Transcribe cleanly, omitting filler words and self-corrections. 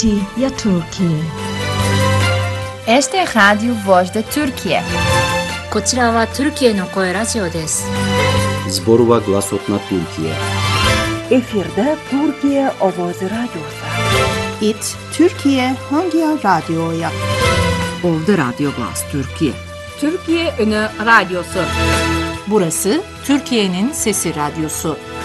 Sauti ya Turkiye. Este é Rádio Voz da Turquia. こちらはトルキエの声ラジオです。 Zborova Glasotna Türkiye. Efirde Türkiye Ovozi Radyosu. İt Türkiye Hangi Radyo'ya? Ovda Radyo Glas Türkiye. Türkiye Ünü Radyosu. Burası Türkiye'nin Sesi Radyosu.